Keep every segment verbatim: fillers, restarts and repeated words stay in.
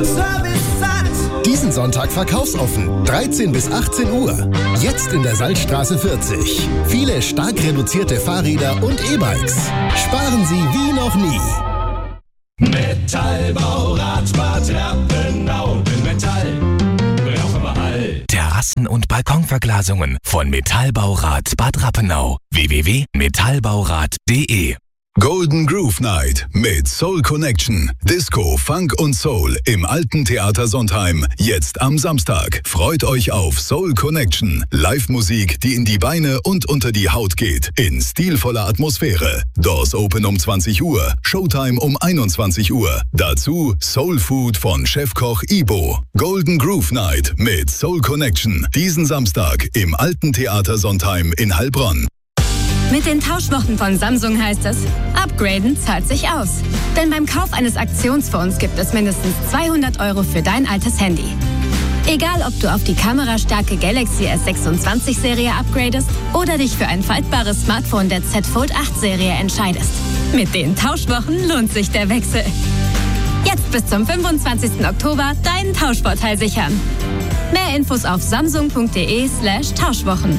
Diesen Sonntag verkaufsoffen, dreizehn bis achtzehn Uhr. Jetzt in der Salzstraße vierzig. Viele stark reduzierte Fahrräder und E-Bikes. Sparen Sie wie noch nie. Metallbaurat Bad Rappenau. Mit Metall brauchen wir all. Terrassen- und Balkonverglasungen von Metallbaurat Bad Rappenau. w w w punkt metallbaurat punkt de Golden Groove Night mit Soul Connection. Disco, Funk und Soul im Alten Theater Sontheim. Jetzt am Samstag. Freut euch auf Soul Connection. Live-Musik, die in die Beine und unter die Haut geht. In stilvoller Atmosphäre. Doors Open um zwanzig Uhr. Showtime um einundzwanzig Uhr. Dazu Soul Food von Chefkoch Ibo. Golden Groove Night mit Soul Connection. Diesen Samstag im Alten Theater Sontheim in Heilbronn. Mit den Tauschwochen von Samsung heißt es, upgraden zahlt sich aus. Denn beim Kauf eines Aktionsphones gibt es mindestens zweihundert Euro für dein altes Handy. Egal, ob du auf die kamerastarke Galaxy S sechsundzwanzig Serie upgradest oder dich für ein faltbares Smartphone der Z Fold acht Serie entscheidest. Mit den Tauschwochen lohnt sich der Wechsel. Jetzt bis zum fünfundzwanzigsten Oktober deinen Tauschvorteil sichern. Mehr Infos auf samsung punkt de slash Tauschwochen.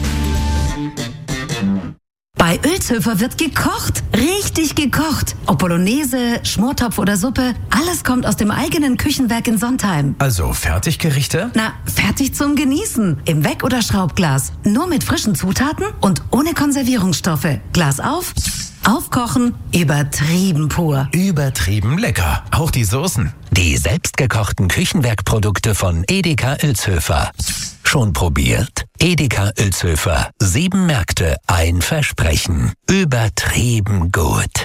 Bei Ölzhöfer wird gekocht, richtig gekocht. Ob Bolognese, Schmortopf oder Suppe, alles kommt aus dem eigenen Küchenwerk in Sontheim. Also Fertiggerichte? Na, fertig zum Genießen. Im Weck- oder Schraubglas. Nur mit frischen Zutaten und ohne Konservierungsstoffe. Glas auf, aufkochen, übertrieben pur. Übertrieben lecker. Auch die Soßen. Die selbstgekochten Küchenwerkprodukte von Edeka Ölzhöfer. Schon probiert? Edeka Ölzhöfer. Sieben Märkte, ein Versprechen. Übertrieben gut.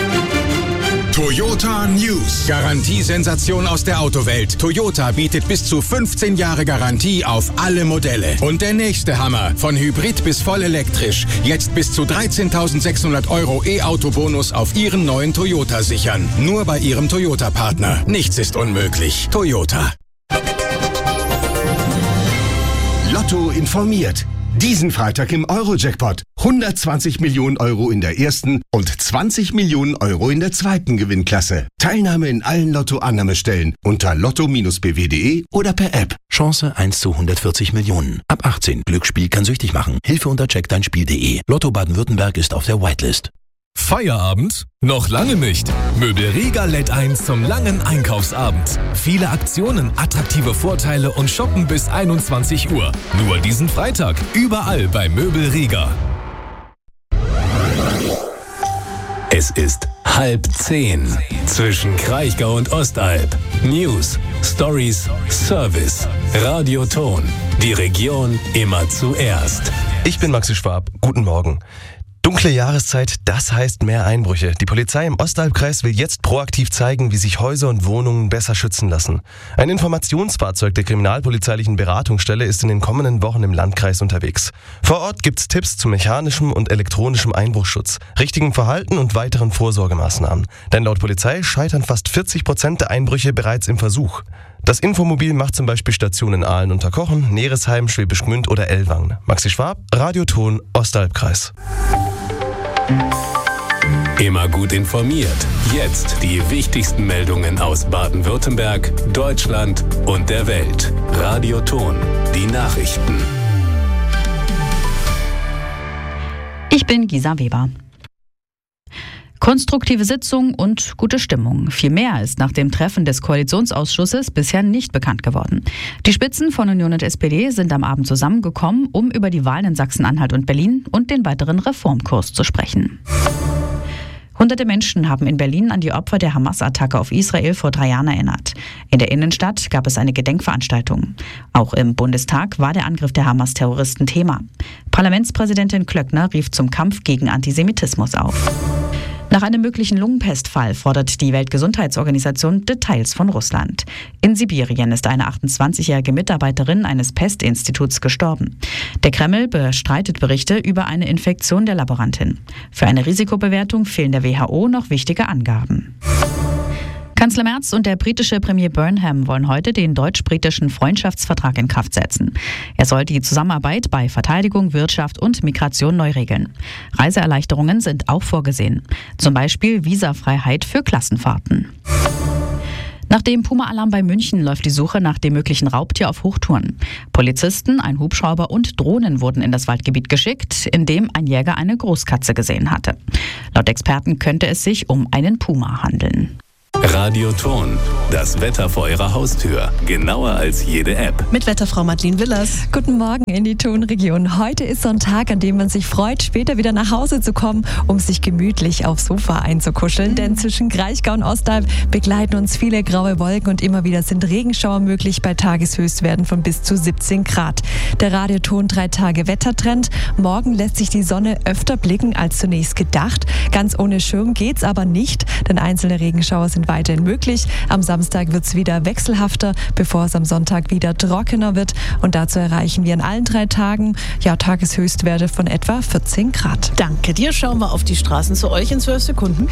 Toyota News. Garantiesensation aus der Autowelt. Toyota bietet bis zu fünfzehn Jahre Garantie auf alle Modelle. Und der nächste Hammer. Von Hybrid bis voll elektrisch. Jetzt bis zu dreizehntausendsechshundert Euro E-Auto-Bonus auf Ihren neuen Toyota sichern. Nur bei Ihrem Toyota-Partner. Nichts ist unmöglich. Toyota. Lotto informiert. Diesen Freitag im Euro-Jackpot. hundertzwanzig Millionen Euro in der ersten und zwanzig Millionen Euro in der zweiten Gewinnklasse. Teilnahme in allen Lotto-Annahmestellen unter lotto b w punkt de oder per App. Chance eins zu hundertvierzig Millionen. Ab achtzehn. Glücksspiel kann süchtig machen. Hilfe unter check dein spiel punkt de. Lotto Baden-Württemberg ist auf der Whitelist. Feierabend? Noch lange nicht. Möbel Riga lädt ein zum langen Einkaufsabend. Viele Aktionen, attraktive Vorteile und Shoppen bis einundzwanzig Uhr. Nur diesen Freitag. Überall bei Möbel Riga. Es ist halb zehn. Zwischen Kraichgau und Ostalb. News, Stories, Service. Radioton. Die Region immer zuerst. Ich bin Maxi Schwab. Guten Morgen. Dunkle Jahreszeit, das heißt mehr Einbrüche. Die Polizei im Ostalbkreis will jetzt proaktiv zeigen, wie sich Häuser und Wohnungen besser schützen lassen. Ein Informationsfahrzeug der kriminalpolizeilichen Beratungsstelle ist in den kommenden Wochen im Landkreis unterwegs. Vor Ort gibt's Tipps zu mechanischem und elektronischem Einbruchschutz, richtigem Verhalten und weiteren Vorsorgemaßnahmen. Denn laut Polizei scheitern fast vierzig Prozent der Einbrüche bereits im Versuch. Das Infomobil macht zum Beispiel Stationen in Aalen unter Kochen, Neresheim, Schwäbisch Gmünd oder Ellwangen. Maxi Schwab, Radioton, Ostalbkreis. Immer gut informiert. Jetzt die wichtigsten Meldungen aus Baden-Württemberg, Deutschland und der Welt. Radioton, die Nachrichten. Ich bin Gisa Weber. Konstruktive Sitzung und gute Stimmung. Viel mehr ist nach dem Treffen des Koalitionsausschusses bisher nicht bekannt geworden. Die Spitzen von Union und S P D sind am Abend zusammengekommen, um über die Wahlen in Sachsen-Anhalt und Berlin und den weiteren Reformkurs zu sprechen. Hunderte Menschen haben in Berlin an die Opfer der Hamas-Attacke auf Israel vor drei Jahren erinnert. In der Innenstadt gab es eine Gedenkveranstaltung. Auch im Bundestag war der Angriff der Hamas-Terroristen Thema. Parlamentspräsidentin Klöckner rief zum Kampf gegen Antisemitismus auf. Nach einem möglichen Lungenpestfall fordert die Weltgesundheitsorganisation Details von Russland. In Sibirien ist eine achtundzwanzigjährige Mitarbeiterin eines Pestinstituts gestorben. Der Kreml bestreitet Berichte über eine Infektion der Laborantin. Für eine Risikobewertung fehlen der W H O noch wichtige Angaben. Kanzler Merz und der britische Premier Burnham wollen heute den deutsch-britischen Freundschaftsvertrag in Kraft setzen. Er soll die Zusammenarbeit bei Verteidigung, Wirtschaft und Migration neu regeln. Reiseerleichterungen sind auch vorgesehen. Zum Beispiel Visafreiheit für Klassenfahrten. Nach dem Puma-Alarm bei München läuft die Suche nach dem möglichen Raubtier auf Hochtouren. Polizisten, ein Hubschrauber und Drohnen wurden in das Waldgebiet geschickt, in dem ein Jäger eine Großkatze gesehen hatte. Laut Experten könnte es sich um einen Puma handeln. Radio Ton, das Wetter vor Ihrer Haustür. Genauer als jede App. Mit Wetterfrau Madeleine Willers. Guten Morgen in die Tonregion. Heute ist so ein Tag, an dem man sich freut, später wieder nach Hause zu kommen, um sich gemütlich aufs Sofa einzukuscheln. Mhm. Denn zwischen Kraichgau und Ostalb begleiten uns viele graue Wolken und immer wieder sind Regenschauer möglich bei Tageshöchstwerten von bis zu siebzehn Grad. Der Radioton drei Tage Wettertrend. Morgen lässt sich die Sonne öfter blicken als zunächst gedacht. Ganz ohne Schirm geht's aber nicht, denn einzelne Regenschauer sind weiterhin möglich. Am Samstag wird es wieder wechselhafter, bevor es am Sonntag wieder trockener wird. Und dazu erreichen wir an allen drei Tagen ja Tageshöchstwerte von etwa vierzehn Grad. Danke dir. Schauen wir auf die Straßen zu euch in zwölf Sekunden.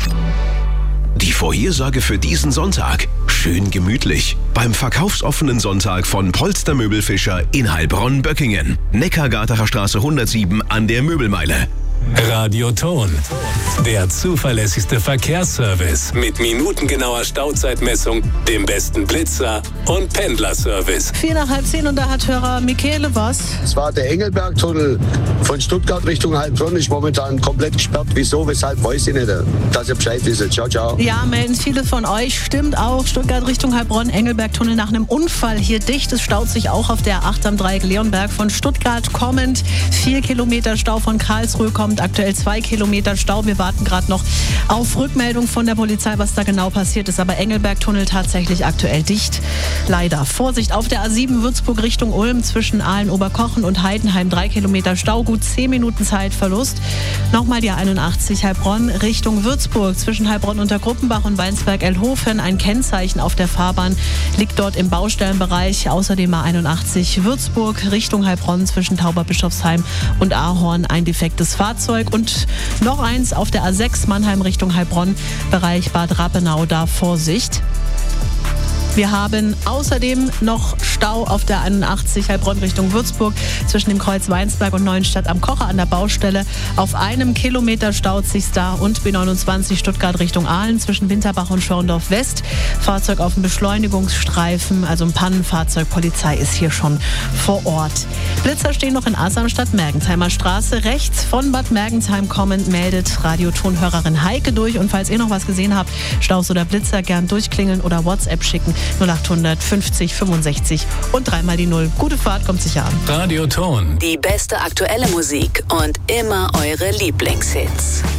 Die Vorhersage für diesen Sonntag. Schön gemütlich. Beim verkaufsoffenen Sonntag von Polster Möbelfischer in Heilbronn-Böckingen. Neckargartener Straße hundertsieben an der Möbelmeile. Radio Ton, der zuverlässigste Verkehrsservice mit minutengenauer Stauzeitmessung, dem besten Blitzer und Pendlerservice. Vier nach halb zehn und da hat Hörer Michele was. Es war der Engelbergtunnel von Stuttgart Richtung Heilbronn, ist momentan komplett gesperrt. Wieso, weshalb, weiß ich nicht. Dass ihr Bescheid wisst. Ciao, ciao. Ja, melden viele von euch. Stimmt auch. Stuttgart Richtung Heilbronn, Engelbergtunnel nach einem Unfall hier dicht. Es staut sich auch auf der acht am Dreieck Leonberg von Stuttgart kommend. Vier Kilometer Stau von Karlsruhe kommt. Aktuell zwei Kilometer Stau. Wir warten gerade noch auf Rückmeldung von der Polizei, was da genau passiert ist. Aber Engelbergtunnel tatsächlich aktuell dicht. Leider. Vorsicht auf der A sieben Würzburg Richtung Ulm zwischen Aalen-Oberkochen und Heidenheim. Drei Kilometer Stau, gut zehn Minuten Zeitverlust. Nochmal die A einundachtzig Heilbronn Richtung Würzburg zwischen Heilbronn unter Gruppenbach und Weinsberg-Elhofen. Ein Kennzeichen auf der Fahrbahn liegt dort im Baustellenbereich. Außerdem A einundachtzig Würzburg Richtung Heilbronn zwischen Tauberbischofsheim und Ahorn. Ein defektes Fahrzeug. Und noch eins auf der A sechs Mannheim Richtung Heilbronn, Bereich Bad Rappenau, da Vorsicht. Wir haben außerdem noch Stau auf der einundachtzig Heilbronn Richtung Würzburg zwischen dem Kreuz Weinsberg und Neuenstadt am Kocher an der Baustelle. Auf einem Kilometer staut sich's da und B neunundzwanzig Stuttgart Richtung Aalen zwischen Winterbach und Schorndorf West. Fahrzeug auf dem Beschleunigungsstreifen, also ein Pannenfahrzeug. Polizei ist hier schon vor Ort. Blitzer stehen noch in Asamstadt, Mergentheimer Straße. Rechts von Bad Mergentheim kommend meldet Radiotonhörerin Heike durch. Und falls ihr noch was gesehen habt, Staus oder Blitzer, gern durchklingeln oder WhatsApp schicken. null achthundert fünfzig fünfundsechzig und dreimal die Null. Gute Fahrt, kommt sicher an. Radio Ton. Die beste aktuelle Musik und immer eure Lieblingshits.